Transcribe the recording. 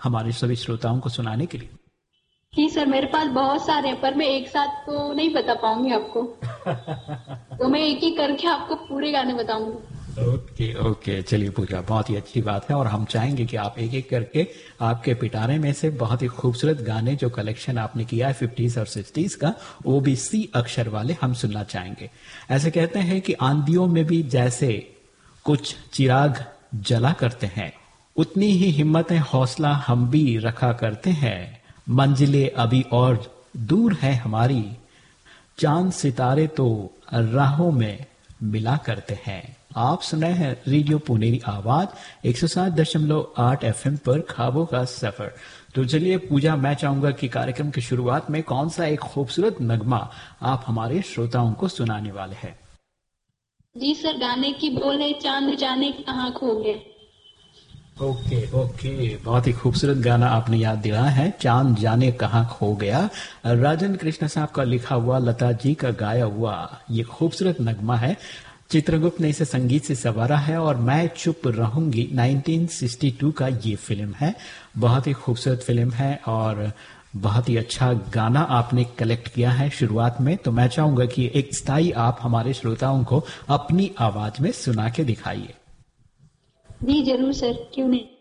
हमारे सभी श्रोताओं को सुनाने के लिए? जी सर, मेरे पास बहुत सारे हैं, पर मैं एक साथ तो नहीं बता पाऊंगी आपको। तो मैं एक एक करके आपको पूरे गाने बताऊंगी। ओके ओके, चलिए पूजा, बहुत ही अच्छी बात है और हम चाहेंगे कि आप एक एक करके आपके पिटारे में से बहुत ही खूबसूरत गाने जो कलेक्शन आपने किया है 50s और 60s का, वो भी सी अक्षर वाले हम सुनना चाहेंगे। ऐसे कहते हैं कि आंधियों में भी जैसे कुछ चिराग जला करते हैं, उतनी ही हिम्मतें हौसला हम भी रखा करते हैं। मंजिलें अभी और दूर है हमारी, चांद सितारे तो राहों में मिला करते हैं। आप सुन रहे हैं रेडियो पुनेरी आवाज 107.8 एफएम पर ख्वाबों का सफर। तो चलिए पूजा, मैं चाहूंगा कि कार्यक्रम की शुरुआत में कौन सा एक खूबसूरत नगमा आप हमारे श्रोताओं को सुनाने वाले हैं? जी सर, गाने की बोल है चांद जाने कहाँ खो गए। ओके ओके, बहुत ही खूबसूरत गाना आपने याद दिलाया है, चांद जाने कहाँ खो गया। राजन कृष्ण साहब का लिखा हुआ, लता जी का गाया हुआ ये खूबसूरत नगमा है। चित्रगुप्त ने इसे संगीत से संवारा है और मैं चुप रहूंगी 1962 का ये फिल्म है। बहुत ही खूबसूरत फिल्म है और बहुत ही अच्छा गाना आपने कलेक्ट किया है शुरुआत में। तो मैं चाहूंगा कि एक स्थाई आप हमारे श्रोताओं को अपनी आवाज में सुना के दिखाइए। जी जरूर सर, क्यों नहीं।